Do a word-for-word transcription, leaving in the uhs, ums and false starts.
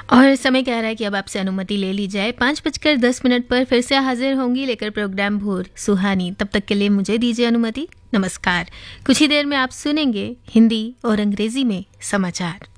और समय कह रहा है कि अब आपसे अनुमति ले ली जाए। पाँच बजकर दस मिनट पर फिर से हाजिर होंगी लेकर प्रोग्राम भोर सुहानी। तब तक के लिए मुझे दीजिए अनुमति। नमस्कार। कुछ ही देर में आप सुनेंगे हिंदी और अंग्रेजी में समाचार।